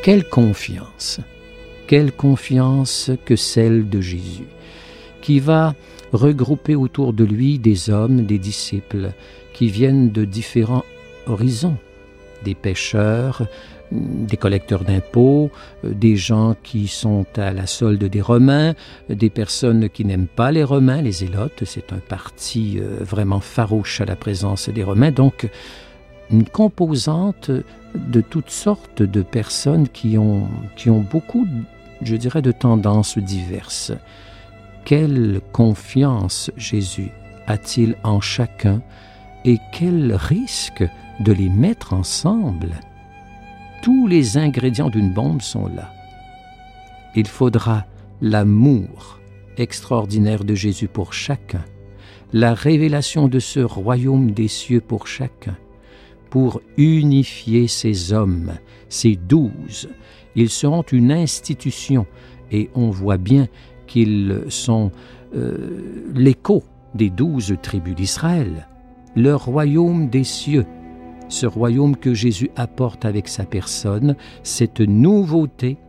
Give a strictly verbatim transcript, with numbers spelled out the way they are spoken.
Quelle confiance! Quelle confiance que celle de Jésus, qui va regrouper autour de lui des hommes, des disciples, qui viennent de différents horizons, des pêcheurs, des collecteurs d'impôts, des gens qui sont à la solde des Romains, des personnes qui n'aiment pas les Romains, les Zélotes, c'est un parti vraiment farouche à la présence des Romains, donc une composante de toutes sortes de personnes qui ont, qui ont beaucoup, je dirais, de tendances diverses. Quelle confiance Jésus a-t-il en chacun et quel risque de les mettre ensemble? Tous les ingrédients d'une bombe sont là. Il faudra l'amour extraordinaire de Jésus pour chacun, la révélation de ce royaume des cieux pour chacun, pour unifier ces hommes, ces douze. Ils seront une institution et on voit bien qu'ils sont euh, l'écho des douze tribus d'Israël, le royaume des cieux. Ce royaume que Jésus apporte avec sa personne, cette nouveauté